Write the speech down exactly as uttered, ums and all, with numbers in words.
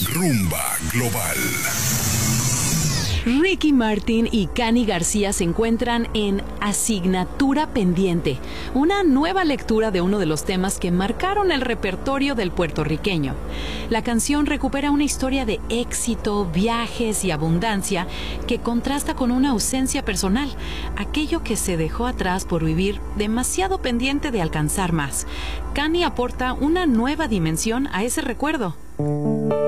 Rumba Global. Ricky Martin y Cani García se encuentran en Asignatura Pendiente, una nueva lectura de uno de los temas que marcaron el repertorio del puertorriqueño. La canción recupera una historia de éxito, viajes y abundancia que contrasta con una ausencia personal, aquello que se dejó atrás por vivir demasiado pendiente de alcanzar más. Cani aporta una nueva dimensión a ese recuerdo.